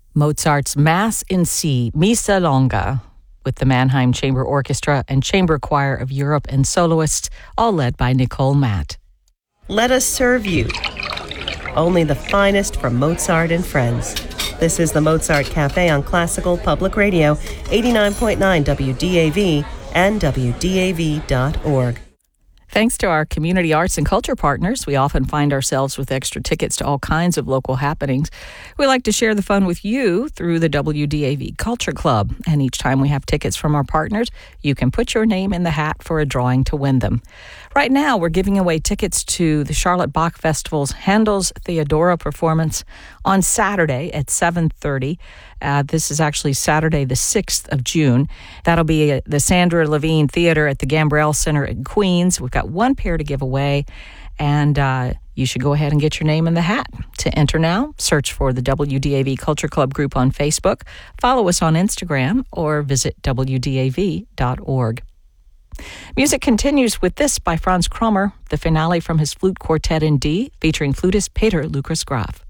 Mozart's Mass in C, Missa Longa, with the Mannheim Chamber Orchestra and Chamber Choir of Europe and soloists, all led by Nicole Matt. Let us serve you. Only the finest from Mozart and friends. This is the Mozart Cafe on Classical Public Radio, 89.9 WDAV and WDAV.org. Thanks to our community arts and culture partners, we often find ourselves with extra tickets to all kinds of local happenings. We like to share the fun with you through the WDAV Culture Club. And each time we have tickets from our partners, you can put your name in the hat for a drawing to win them. Right now, we're giving away tickets to the Charlotte Bach Festival's Handel's Theodora performance on Saturday at 7:30. This is actually Saturday, the 6th of June. That'll be at the Sandra Levine Theater at the Gambrell Center in Queens. We've got one pair to give away, and you should go ahead and get your name in the hat. To enter now, search for the WDAV Culture Club group on Facebook, follow us on Instagram, or visit WDAV.org. Music continues with this by Franz Krommer, the finale from his flute quartet in D, featuring flutist Peter Lucas Graf.